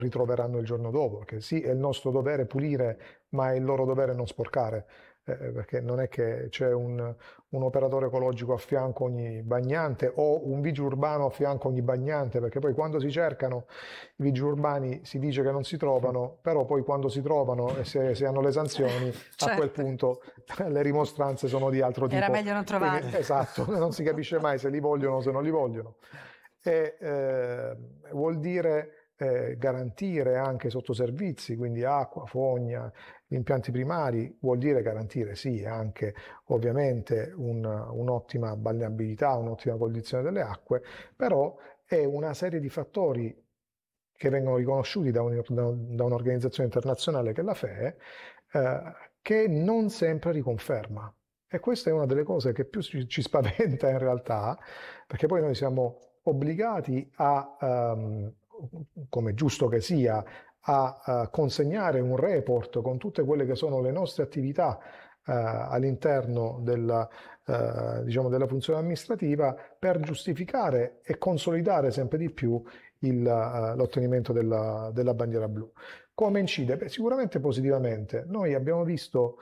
ritroveranno il giorno dopo, perché sì, è il nostro dovere pulire, ma è il loro dovere non sporcare, perché non è che c'è un operatore ecologico a fianco ogni bagnante o un vigile urbano a fianco ogni bagnante, perché poi quando si cercano i vigili urbani si dice che non si trovano, però poi quando si trovano e se hanno le sanzioni, certo. a quel punto le rimostranze sono di altro tipo. Era meglio non trovarli. Quindi, esatto, non si capisce mai se li vogliono o se non li vogliono. E vuol dire garantire anche sottoservizi, quindi acqua, fogna, impianti primari, vuol dire garantire sì anche ovviamente un'ottima balneabilità, un'ottima condizione delle acque, però è una serie di fattori che vengono riconosciuti da un'organizzazione internazionale che è la FEE, che non sempre riconferma. E questa è una delle cose che più ci spaventa in realtà, perché poi noi siamo obbligati a, come giusto che sia, a consegnare un report con tutte quelle che sono le nostre attività all'interno diciamo, della funzione amministrativa per giustificare e consolidare sempre di più l'ottenimento della bandiera blu. Come incide? Beh, sicuramente positivamente. Noi abbiamo visto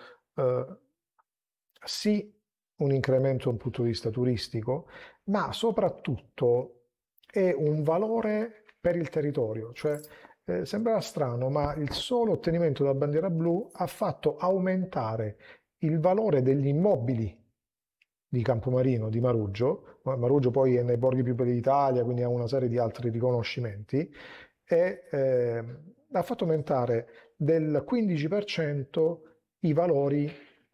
sì un incremento da un punto di vista turistico, ma soprattutto è un valore per il territorio, cioè sembrerà strano, ma il solo ottenimento della bandiera blu ha fatto aumentare il valore degli immobili di Campomarino, di Maruggio. Maruggio poi è nei borghi più belli d'Italia, quindi ha una serie di altri riconoscimenti, e ha fatto aumentare del 15% i valori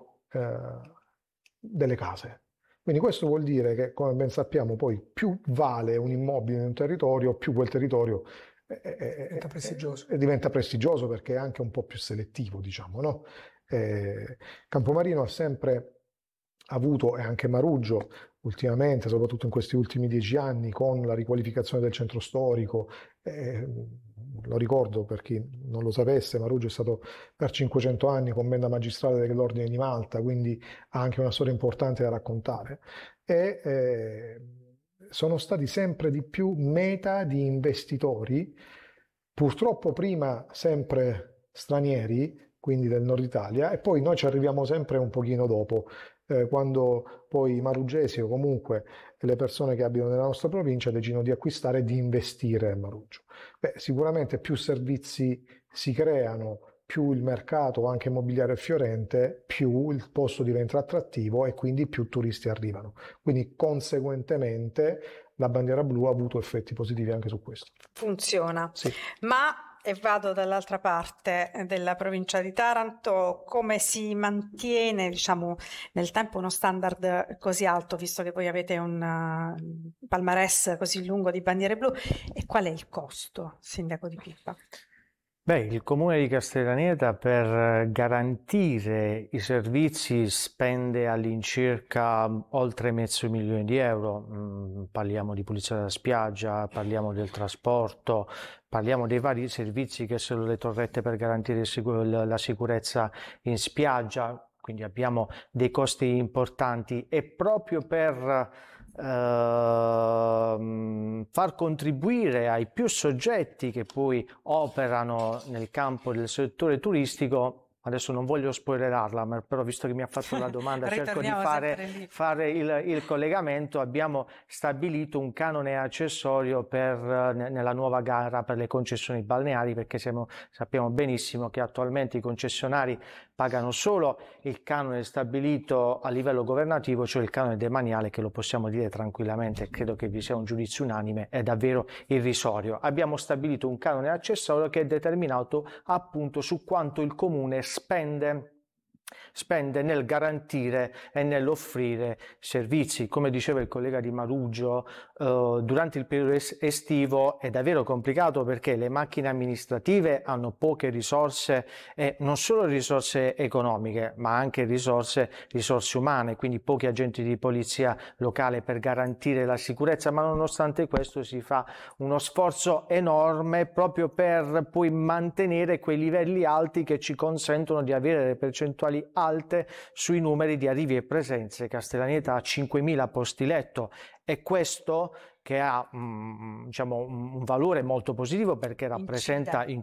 delle case. Quindi questo vuol dire che, come ben sappiamo, poi più vale un immobile in un territorio, più quel territorio diventa prestigioso perché è anche un po' più selettivo, diciamo, no? Campomarino ha sempre avuto, e anche Maruggio ultimamente, soprattutto in questi ultimi 10 anni, con la riqualificazione del centro storico, lo ricordo per chi non lo sapesse, Maruggio è stato per 500 anni commenda magistrale dell'Ordine di Malta, quindi ha anche una storia importante da raccontare, e sono stati sempre di più meta di investitori, purtroppo prima sempre stranieri, quindi del nord Italia, e poi noi ci arriviamo sempre un pochino dopo, quando poi i maruggesi o comunque le persone che abitano nella nostra provincia decidono di acquistare e di investire a Maruggio. Beh, sicuramente più servizi si creano, più il mercato anche immobiliare è fiorente, più il posto diventa attrattivo e quindi più turisti arrivano. Quindi conseguentemente la bandiera blu ha avuto effetti positivi anche su questo. Funziona. Sì. Ma, e vado dall'altra parte della provincia di Taranto, come si mantiene, diciamo, nel tempo uno standard così alto, visto che voi avete un palmarès così lungo di bandiere blu, e qual è il costo, sindaco Di Pippa? Beh, il comune di Castellaneta per garantire i servizi spende all'incirca oltre €500.000. Parliamo di pulizia della spiaggia, parliamo del trasporto, parliamo dei vari servizi che sono le torrette per garantire la sicurezza in spiaggia, quindi abbiamo dei costi importanti, e proprio per far contribuire ai più soggetti che poi operano nel campo del settore turistico. Adesso non voglio spoilerarla, però visto che mi ha fatto la domanda cerco di fare il collegamento. Abbiamo stabilito un canone accessorio nella nuova gara per le concessioni balneari, perché sappiamo benissimo che attualmente i concessionari pagano solo il canone stabilito a livello governativo, cioè il canone demaniale, che lo possiamo dire tranquillamente, credo che vi sia un giudizio unanime, è davvero irrisorio. Abbiamo stabilito un canone accessorio che è determinato appunto su quanto il comune spende nel garantire e nell'offrire servizi. Come diceva il collega di Maruggio, durante il periodo estivo è davvero complicato perché le macchine amministrative hanno poche risorse, e non solo risorse economiche ma anche risorse umane, quindi pochi agenti di polizia locale per garantire la sicurezza, ma nonostante questo si fa uno sforzo enorme proprio per poi mantenere quei livelli alti che ci consentono di avere le percentuali alte sui numeri di arrivi e presenze. Castellaneta ha 5.000 posti letto, e questo che ha diciamo un valore molto positivo perché rappresenta